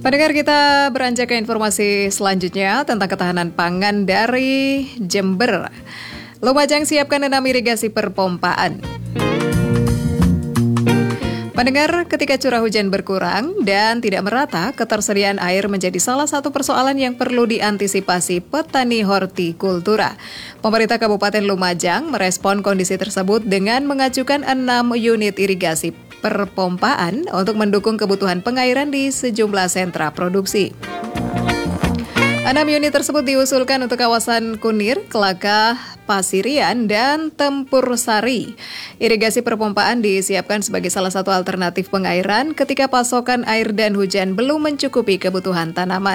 Pendengar, kita beranjak ke informasi selanjutnya tentang ketahanan pangan dari Jember. Lumajang siapkan 6 irigasi perpompaan. Pendengar, ketika curah hujan berkurang dan tidak merata, ketersediaan air menjadi salah satu persoalan yang perlu diantisipasi petani hortikultura. Pemerintah Kabupaten Lumajang merespon kondisi tersebut dengan mengajukan 6 unit irigasi perpompaan untuk mendukung kebutuhan pengairan di sejumlah sentra produksi. 6 unit tersebut diusulkan untuk kawasan Kunir, Kelakah, Pasirian, dan Tempur Sari. Irigasi perpompaan disiapkan sebagai salah satu alternatif pengairan ketika pasokan air dan hujan belum mencukupi kebutuhan tanaman.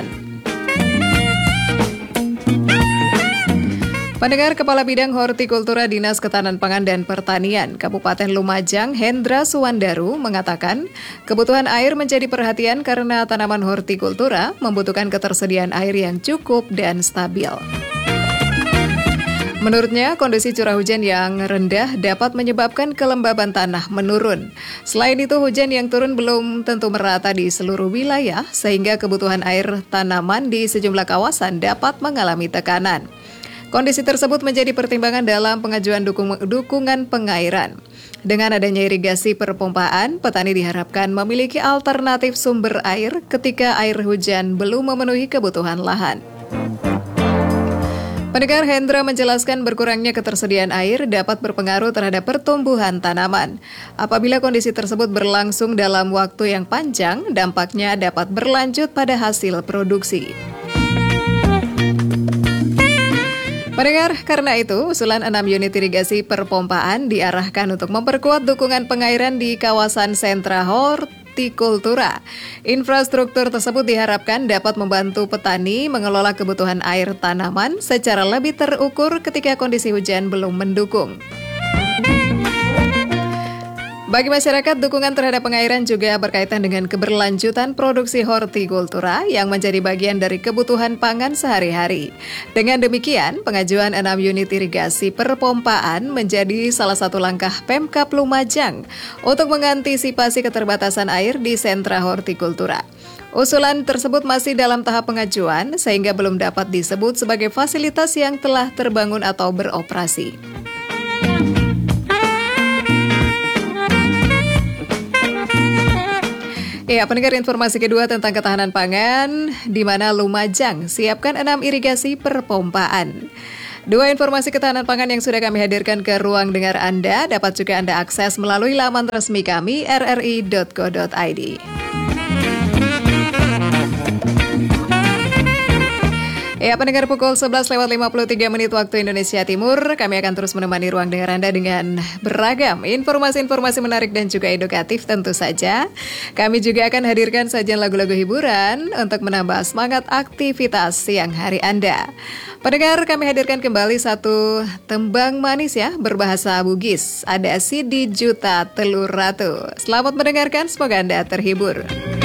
Pendengar, Kepala Bidang Hortikultura Dinas Ketahanan Pangan dan Pertanian Kabupaten Lumajang, Hendra Suwandaru, mengatakan kebutuhan air menjadi perhatian karena tanaman hortikultura membutuhkan ketersediaan air yang cukup dan stabil. Menurutnya, kondisi curah hujan yang rendah dapat menyebabkan kelembaban tanah menurun. Selain itu, hujan yang turun belum tentu merata di seluruh wilayah, sehingga kebutuhan air tanaman di sejumlah kawasan dapat mengalami tekanan. Kondisi tersebut menjadi pertimbangan dalam pengajuan dukungan pengairan. Dengan adanya irigasi perpompaan, petani diharapkan memiliki alternatif sumber air ketika air hujan belum memenuhi kebutuhan lahan. Pendengar, Hendra menjelaskan berkurangnya ketersediaan air dapat berpengaruh terhadap pertumbuhan tanaman. Apabila kondisi tersebut berlangsung dalam waktu yang panjang, dampaknya dapat berlanjut pada hasil produksi. Pendengar, karena itu, usulan 6 unit irigasi perpompaan diarahkan untuk memperkuat dukungan pengairan di kawasan sentra hortikultura. Infrastruktur tersebut diharapkan dapat membantu petani mengelola kebutuhan air tanaman secara lebih terukur ketika kondisi hujan belum mendukung. Bagi masyarakat, dukungan terhadap pengairan juga berkaitan dengan keberlanjutan produksi hortikultura yang menjadi bagian dari kebutuhan pangan sehari-hari. Dengan demikian, pengajuan 6 unit irigasi perpompaan menjadi salah satu langkah Pemkab Lumajang untuk mengantisipasi keterbatasan air di sentra hortikultura. Usulan tersebut masih dalam tahap pengajuan sehingga belum dapat disebut sebagai fasilitas yang telah terbangun atau beroperasi. Ya, pendengar, informasi kedua tentang ketahanan pangan, di mana Lumajang siapkan 6 irigasi perpompaan. 2 informasi ketahanan pangan yang sudah kami hadirkan ke ruang dengar Anda dapat juga Anda akses melalui laman resmi kami rri.co.id. Ya, pendengar, pukul 11:53 waktu Indonesia Timur, kami akan terus menemani ruang dengar Anda dengan beragam informasi-informasi menarik dan juga edukatif tentu saja. Kami juga akan hadirkan sajian lagu-lagu hiburan untuk menambah semangat aktivitas siang hari Anda. Pendengar, kami hadirkan kembali satu tembang manis ya, berbahasa Bugis. Ada Sidi Juta Telur Ratu. Selamat mendengarkan, semoga Anda terhibur.